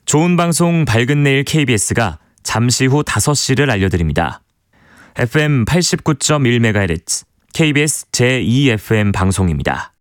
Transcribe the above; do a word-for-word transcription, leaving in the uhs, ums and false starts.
좋은 방송 밝은 내일 케이비에스가 잠시 후 다섯 시를 알려드립니다. 에프엠 팔십구 점 일 메가헤르츠 케이비에스 제이 에프엠 방송입니다.